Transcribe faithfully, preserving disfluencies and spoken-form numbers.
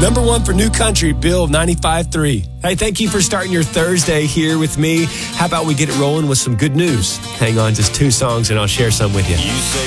Number one for New Country, Bill ninety-five three. Hey, thank you for starting your Thursday here with me. How about we get it rolling with some good news? Hang on, just two songs and I'll share some with you.